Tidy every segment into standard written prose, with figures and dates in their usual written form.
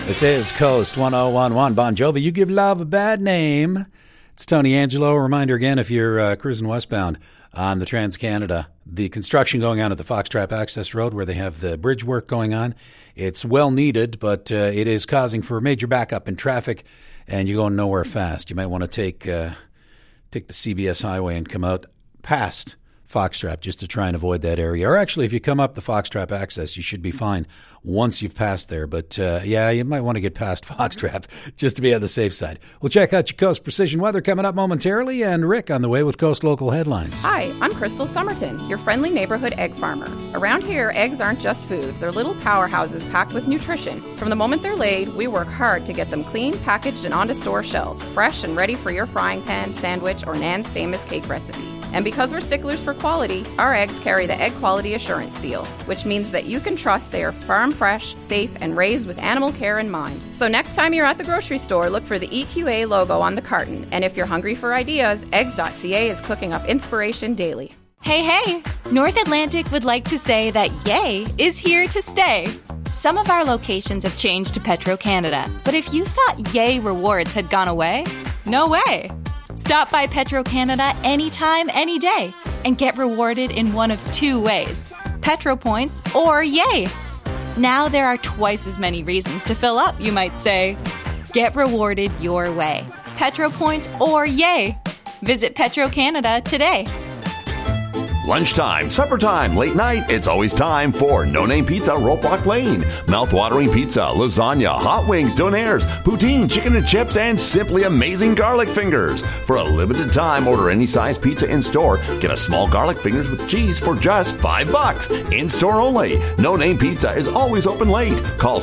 This is Coast 1011. Bon Jovi, you give love a bad name. It's Tony Angelo. A reminder again, if you're cruising westbound on the Trans-Canada, the construction going on at the Foxtrap Access Road where they have the bridge work going on, it's well needed, but it is causing for a major backup in traffic, and you're going nowhere fast. You might want to take the CBS highway and come out past Foxtrap just to try and avoid that area. Or actually, if you come up the Foxtrap Access, you should be fine once you've passed there. But yeah, you might want to get past Foxtrap just to be on the safe side. We'll check out your Coast Precision weather coming up momentarily, and Rick on the way with Coast Local Headlines. Hi, I'm Crystal Somerton, your friendly neighborhood egg farmer. Around here, eggs aren't just food. They're little powerhouses packed with nutrition. From the moment they're laid, we work hard to get them clean, packaged, and onto store shelves, fresh and ready for your frying pan, sandwich, or Nan's famous cake recipe. And because we're sticklers for quality, our eggs carry the Egg Quality Assurance Seal, which means that you can trust they are farm fresh, safe, and raised with animal care in mind. So next time you're at the grocery store, look for the EQA logo on the carton. And if you're hungry for ideas, eggs.ca is cooking up inspiration daily. Hey! North Atlantic would like to say that Yay is here to stay. Some of our locations have changed to Petro-Canada, but if you thought Yay rewards had gone away, no way. Stop by Petro-Canada anytime, any day, and get rewarded in one of two ways, Petro Points or Yay. Now there are twice as many reasons to fill up, you might say. Get rewarded your way, Petro Points or Yay. Visit Petro-Canada today. Lunchtime, supper time, late night, it's always time for No Name Pizza, Ropelock Lane. Mouth-watering pizza, lasagna, hot wings, donaires, poutine, chicken and chips, and simply amazing garlic fingers. For a limited time, order any size pizza in-store. Get a small garlic fingers with cheese for just $5. In-store only. No Name Pizza is always open late. Call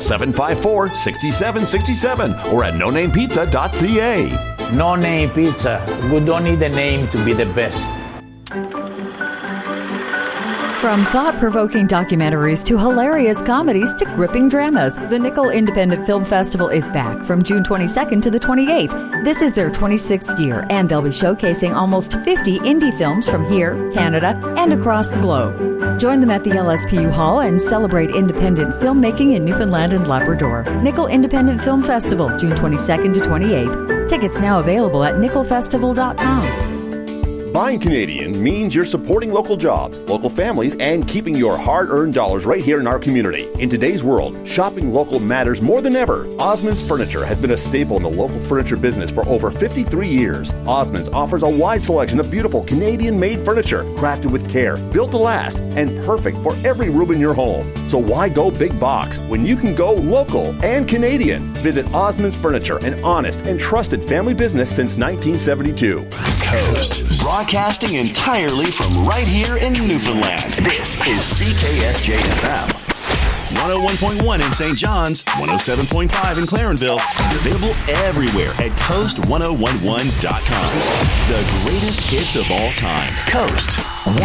754-6767 or at nonamepizza.ca. No Name Pizza. We don't need a name to be the best. From thought-provoking documentaries to hilarious comedies to gripping dramas, the Nickel Independent Film Festival is back from June 22nd to the 28th. This is their 26th year, and they'll be showcasing almost 50 indie films from here, Canada, and across the globe. Join them at the LSPU Hall and celebrate independent filmmaking in Newfoundland and Labrador. Nickel Independent Film Festival, June 22nd to 28th. Tickets now available at nickelfestival.com. Buying Canadian means you're supporting local jobs, local families, and keeping your hard-earned dollars right here in our community. In today's world, shopping local matters more than ever. Osmond's Furniture has been a staple in the local furniture business for over 53 years. Osmond's offers a wide selection of beautiful Canadian-made furniture, crafted with care, built to last, and perfect for every room in your home. So why go big box when you can go local and Canadian? Visit Osmond's Furniture, an honest and trusted family business since 1972. Coast. Broadcasting entirely from right here in Newfoundland. This is CKSJ-FM. 101.1 in St. John's, 107.5 in Clarenville, and available everywhere at coast1011.com. The greatest hits of all time. Coast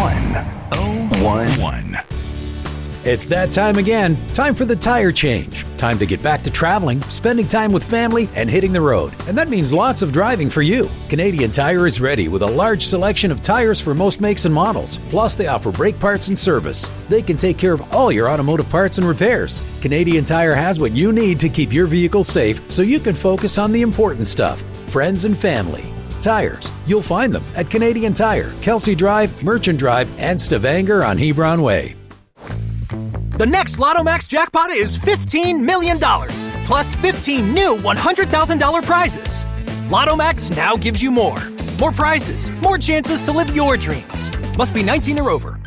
1011. It's that time again. Time for the tire change. Time to get back to traveling, spending time with family, and hitting the road. And that means lots of driving for you. Canadian Tire is ready with a large selection of tires for most makes and models. Plus, they offer brake parts and service. They can take care of all your automotive parts and repairs. Canadian Tire has what you need to keep your vehicle safe so you can focus on the important stuff, friends and family. Tires. You'll find them at Canadian Tire, Kelsey Drive, Merchant Drive, and Stavanger on Hebron Way. The next Lotto Max jackpot is $15 million, plus 15 new $100,000 prizes. Lotto Max now gives you more. More prizes, more chances to live your dreams. Must be 19 or over.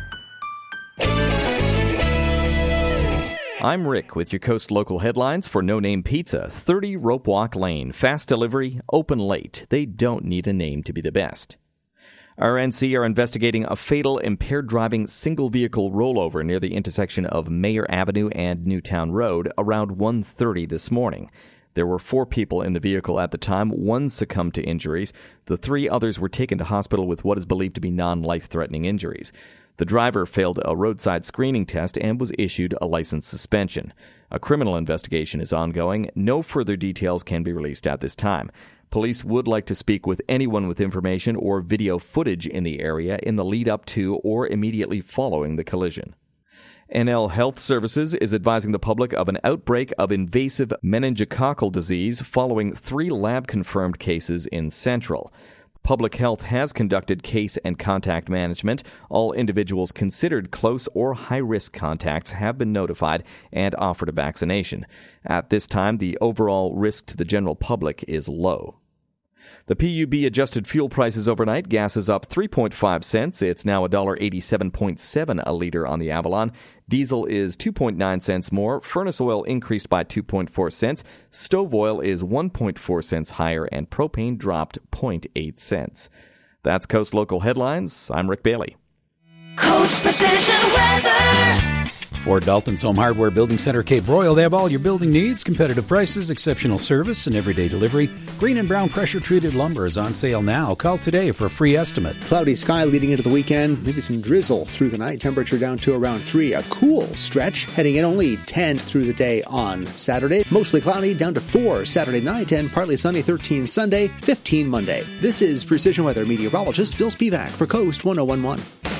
I'm Rick with your Coast Local Headlines for No Name Pizza. 30 Ropewalk Lane. Fast delivery, open late. They don't need a name to be the best. RNC are investigating a fatal impaired driving single-vehicle rollover near the intersection of Mayor Avenue and Newtown Road around 1:30 this morning. There were 4 people in the vehicle at the time. 1 succumbed to injuries. The 3 others were taken to hospital with what is believed to be non-life-threatening injuries. The driver failed a roadside screening test and was issued a license suspension. A criminal investigation is ongoing. No further details can be released at this time. Police would like to speak with anyone with information or video footage in the area in the lead up to or immediately following the collision. NL Health Services is advising the public of an outbreak of invasive meningococcal disease following 3 lab-confirmed cases in Central. Public Health has conducted case and contact management. All individuals considered close or high-risk contacts have been notified and offered a vaccination. At this time, the overall risk to the general public is low. The PUB adjusted fuel prices overnight. Gas is up 3.5 cents. It's now $1.87.7 a liter on the Avalon. Diesel is 2.9 cents more. Furnace oil increased by 2.4 cents. Stove oil is 1.4 cents higher, and propane dropped 0.8 cents. That's Coast Local Headlines. I'm Rick Bailey. Coast Precision Weather. For Dalton's Home Hardware Building Center, Cape Royal, they have all your building needs, competitive prices, exceptional service, and everyday delivery. Green and brown pressure-treated lumber is on sale now. Call today for a free estimate. Cloudy sky leading into the weekend. Maybe some drizzle through the night. Temperature down to around 3. A cool stretch. Heading in only 10 through the day on Saturday. Mostly cloudy down to 4 Saturday night and partly sunny 13 Sunday, 15 Monday. This is Precision Weather meteorologist Phil Spivak for Coast 1011.